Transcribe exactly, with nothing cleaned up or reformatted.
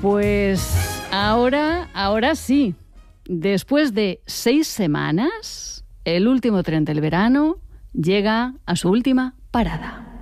Pues ahora, ahora sí. Después de seis semanas, el último tren del verano llega a su última parada.